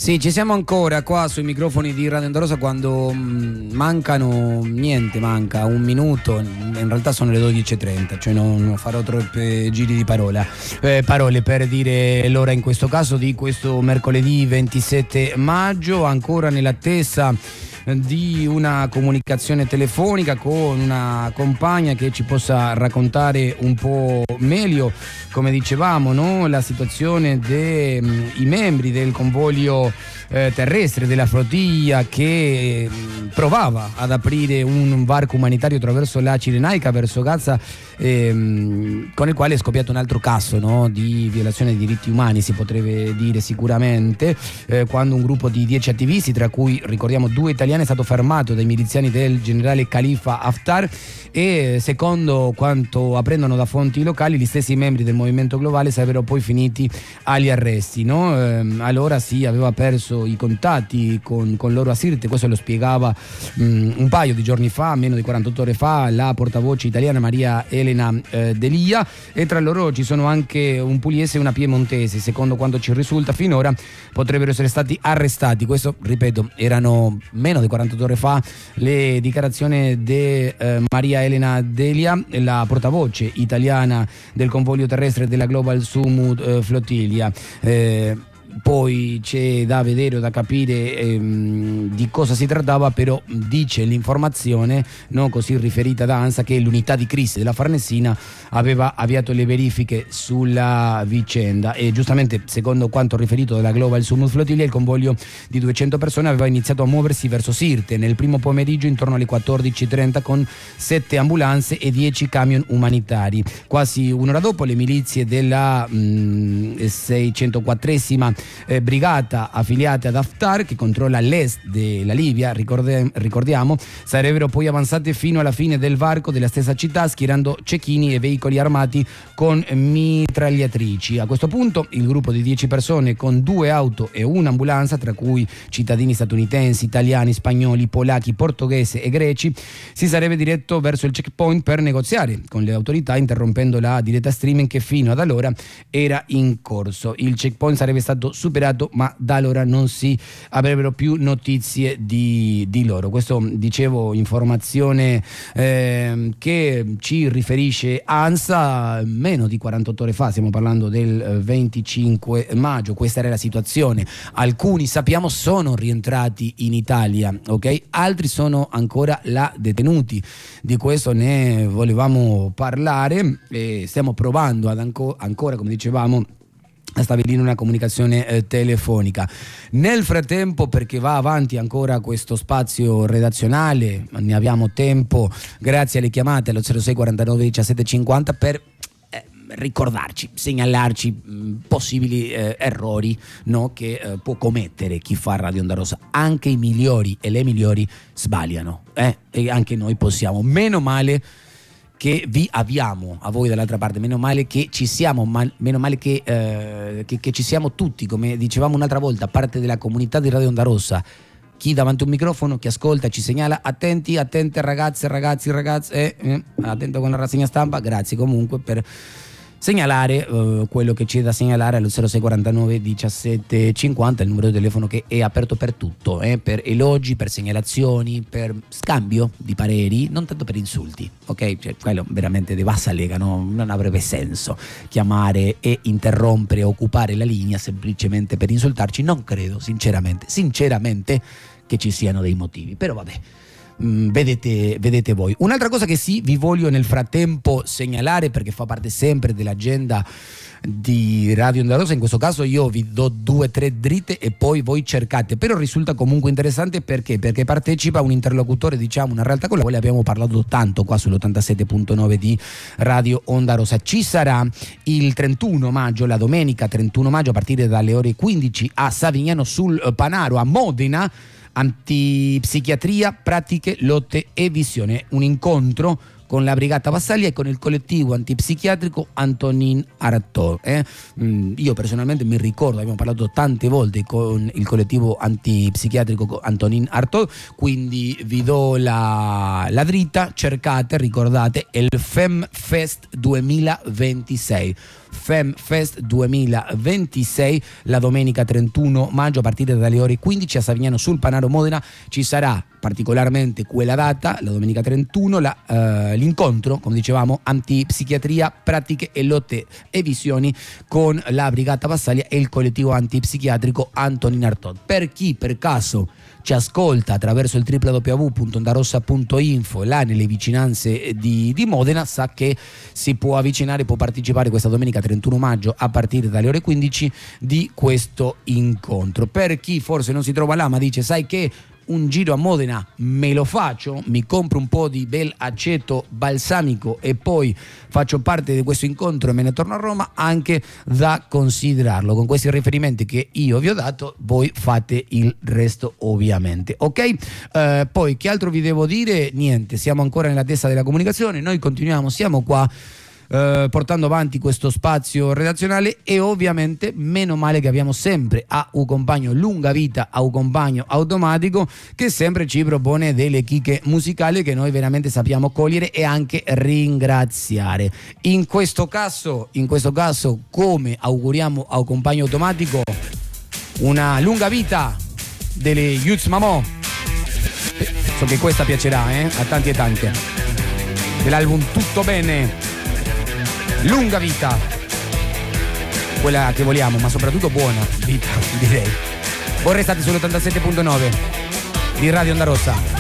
Sì, ci siamo ancora qua sui microfoni di Radio Onda Rosa quando manca un minuto, in realtà sono le 12:30, cioè non farò troppi giri di parole per dire l'ora in questo caso di questo mercoledì 27 maggio, ancora nell'attesa di una comunicazione telefonica con una compagna che ci possa raccontare un po' meglio, come dicevamo, no? La situazione dei membri del convoglio terrestre della flottiglia che provava ad aprire un varco umanitario attraverso la Cirenaica verso Gaza, con il quale è scoppiato un altro caso, no? Di violazione dei diritti umani, si potrebbe dire sicuramente, quando un gruppo di 10 attivisti, tra cui ricordiamo 2 italiani, è stato fermato dai miliziani del generale Khalifa Haftar e, secondo quanto apprendono da fonti locali, gli stessi membri del movimento globale sarebbero poi finiti agli arresti, no? Allora si aveva perso i contatti con loro a Sirte. Questo lo spiegava un paio di giorni fa, meno di 48 ore fa, la portavoce italiana Maria Elena Delia, e tra loro ci sono anche un pugliese e una piemontese. Secondo quanto ci risulta finora potrebbero essere stati arrestati. Questo, ripeto, erano meno di 48 ore fa le dichiarazioni di Maria Elena Delia, la portavoce italiana del convoglio terrestre della Global Sumud Flottiglia. Poi c'è da vedere o da capire di cosa si trattava, però dice l'informazione, no, così riferita da ANSA, che l'unità di crisi della Farnesina aveva avviato le verifiche sulla vicenda e giustamente, secondo quanto riferito dalla Global Sumud Flottiglia, il convoglio di 200 persone aveva iniziato a muoversi verso Sirte nel primo pomeriggio intorno alle 14:30 con 7 ambulanze e 10 camion umanitari. Quasi un'ora dopo le milizie della 604esima brigata affiliate ad Haftar, che controlla l'est della Libia, ricordiamo, sarebbero poi avanzate fino alla fine del varco della stessa città, schierando cecchini e veicoli armati con mitragliatrici. A questo punto il gruppo di 10 persone con 2 auto e un'ambulanza, tra cui cittadini statunitensi, italiani, spagnoli, polacchi, portoghesi e greci, si sarebbe diretto verso il checkpoint per negoziare con le autorità, interrompendo la diretta streaming che fino ad allora era in corso. Il checkpoint sarebbe stato superato, ma da allora non si avrebbero più notizie di loro. Questo, dicevo, informazione che ci riferisce ANSA meno di 48 ore fa, stiamo parlando del 25 maggio. Questa era la situazione. Alcuni, sappiamo, sono rientrati in Italia, ok? Altri sono ancora là detenuti. Di questo ne volevamo parlare e stiamo provando ad ancora, come dicevamo, a stabilire una comunicazione telefonica. Nel frattempo, perché va avanti ancora questo spazio redazionale, ne abbiamo tempo grazie alle chiamate allo 06 49 17 50 per ricordarci, segnalarci possibili errori, no, che può commettere chi fa Radio Onda Rosa. Anche i migliori e le migliori sbagliano, e anche noi possiamo. Meno male che vi abbiamo a voi dall'altra parte, meno male che ci siamo, meno male che ci siamo tutti, come dicevamo un'altra volta, parte della comunità di Radio Onda Rossa. Chi davanti a un microfono, chi ascolta, ci segnala, attente ragazze, ragazzi, attento con la rassegna stampa, grazie comunque per segnalare quello che c'è da segnalare allo 06 49 17 50, il numero di telefono che è aperto per tutto, per elogi, per segnalazioni, per scambio di pareri, non tanto per insulti, ok? Cioè, quello veramente di bassa lega, no? Non avrebbe senso chiamare e interrompere, occupare la linea semplicemente per insultarci. Non credo sinceramente che ci siano dei motivi, però vabbè. Vedete voi. Un'altra cosa che sì vi voglio nel frattempo segnalare, perché fa parte sempre dell'agenda di Radio Onda Rosa, in questo caso io vi do 2 o 3 dritte e poi voi cercate, però risulta comunque interessante perché partecipa un interlocutore, diciamo una realtà con la quale abbiamo parlato tanto qua sull'87.9 di Radio Onda Rosa. Ci sarà il 31 maggio, la domenica 31 maggio, a partire dalle ore 15 a Savignano sul Panaro, a Modena, antipsichiatria, pratiche, lotte e visione. Un incontro con la Brigata Vassaglia e con il collettivo antipsichiatrico Antonin Artaud. Io personalmente mi ricordo, abbiamo parlato tante volte con il collettivo antipsichiatrico Antonin Artaud, quindi vi do la dritta, cercate, ricordate, il FemFest 2026. FemFest 2026 la domenica 31 maggio a partire dalle ore 15 a Savignano sul Panaro Modena. Ci sarà particolarmente quella data, la domenica 31, l'incontro, come dicevamo, antipsichiatria, pratiche e lotte e visioni con la Brigata Passaglia e il collettivo antipsichiatrico Antonin Artaud. Per chi per caso ci ascolta attraverso il www.ondarossa.info là nelle vicinanze di Modena, sa che si può avvicinare, può partecipare questa domenica 31 maggio a partire dalle ore 15 di questo incontro. Per chi forse non si trova là ma dice sai che un giro a Modena me lo faccio, mi compro un po' di bel aceto balsamico e poi faccio parte di questo incontro e me ne torno a Roma, anche da considerarlo. Con questi riferimenti che io vi ho dato, voi fate il resto ovviamente, ok? Poi che altro vi devo dire? Niente, siamo ancora nella testa della comunicazione, noi continuiamo, siamo qua portando avanti questo spazio redazionale e ovviamente meno male che abbiamo sempre a un compagno lunga vita, a un compagno automatico che sempre ci propone delle chicche musicali che noi veramente sappiamo cogliere e anche ringraziare. In questo caso come auguriamo a un compagno automatico una lunga vita delle Youth Mamò, so che questa piacerà a tanti e tante, dell'album Tutto Bene. Lunga vita, quella che vogliamo, ma soprattutto buona vita, direi. Voi restate sull'87.9 di Radio Onda Rossa.